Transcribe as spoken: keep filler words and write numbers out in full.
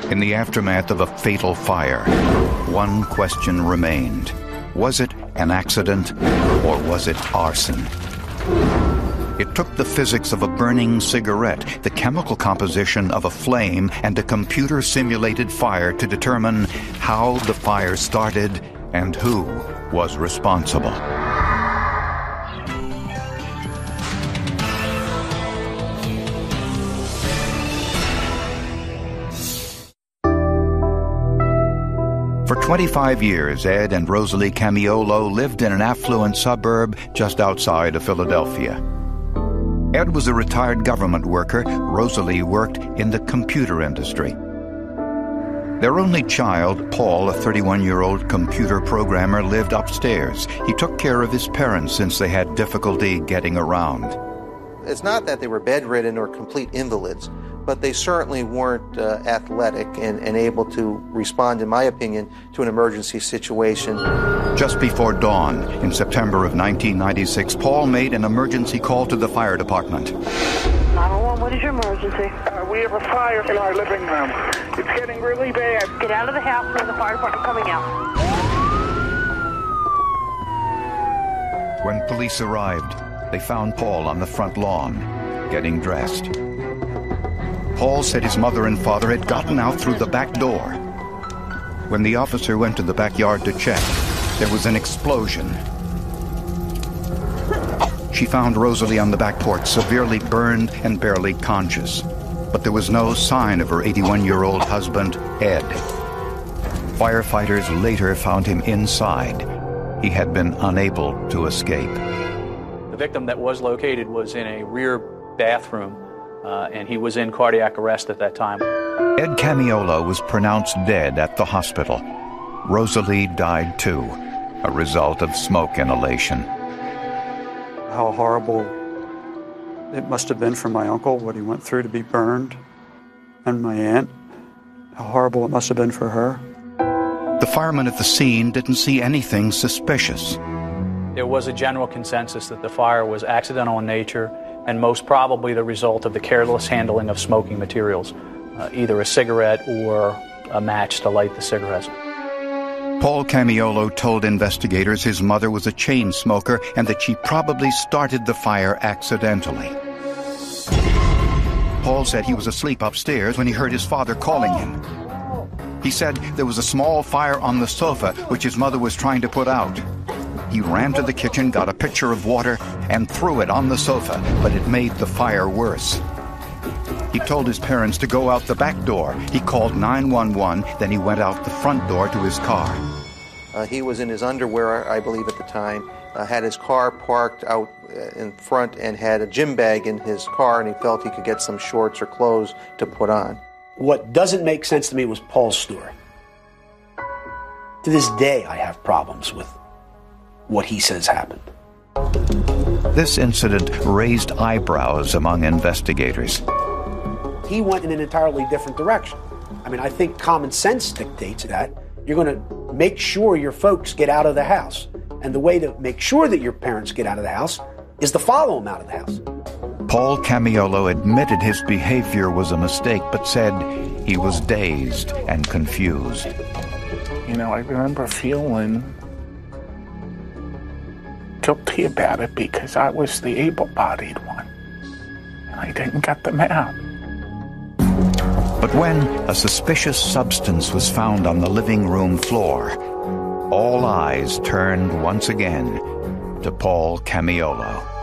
In the aftermath of a fatal fire, one question remained. Was it an accident, or was it arson? It took the physics of a burning cigarette, the chemical composition of a flame, and a computer-simulated fire to determine how the fire started and who was responsible. For twenty-five years, Ed and Rosalie Camiolo lived in an affluent suburb just outside of Philadelphia. Ed was a retired government worker. Rosalie worked in the computer industry. Their only child, Paul, a thirty-one-year-old computer programmer, lived upstairs. He took care of his parents since they had difficulty getting around. It's not that they were bedridden or complete invalids, but they certainly weren't uh, athletic and, and able to respond, in my opinion, to an emergency situation. Just before dawn, in September of nineteen ninety-six, Paul made an emergency call to the fire department. nine one one, what is your emergency? Uh, we have a fire in our living room. It's getting really bad. Get out of the house, where the fire department coming out. When police arrived, they found Paul on the front lawn, getting dressed. Paul said his mother and father had gotten out through the back door. When the officer went to the backyard to check, there was an explosion. She found Rosalie on the back porch, severely burned and barely conscious. But there was no sign of her eighty-one-year-old husband, Ed. Firefighters later found him inside. He had been unable to escape. The victim that was located was in a rear bathroom, uh, and he was in cardiac arrest at that time. Ed Camiolo was pronounced dead at the hospital. Rosalie died too, a result of smoke inhalation. How horrible it must have been for my uncle, what he went through to be burned, and my aunt. How horrible it must have been for her. The firemen at the scene didn't see anything suspicious. There was a general consensus that the fire was accidental in nature and most probably the result of the careless handling of smoking materials, uh, either a cigarette or a match to light the cigarettes. Paul Camiolo told investigators his mother was a chain smoker and that she probably started the fire accidentally. Paul said he was asleep upstairs when he heard his father calling him. He said there was a small fire on the sofa which his mother was trying to put out. He ran to the kitchen, got a pitcher of water, and threw it on the sofa, but it made the fire worse. He told his parents to go out the back door. He called nine one one, then he went out the front door to his car. Uh, he was in his underwear, I believe, at the time, uh, had his car parked out in front and had a gym bag in his car, and he felt he could get some shorts or clothes to put on. What doesn't make sense to me was Paul's story. To this day, I have problems with what he says happened. This incident raised eyebrows among investigators. He went in an entirely different direction. I mean, I think common sense dictates that you're going to make sure your folks get out of the house. And the way to make sure that your parents get out of the house is to follow them out of the house. Paul Camiolo admitted his behavior was a mistake, but said he was dazed and confused. You know, I remember feeling guilty about it because I was the able-bodied one. And I didn't get them out. But when a suspicious substance was found on the living room floor, all eyes turned once again to Paul Camiolo.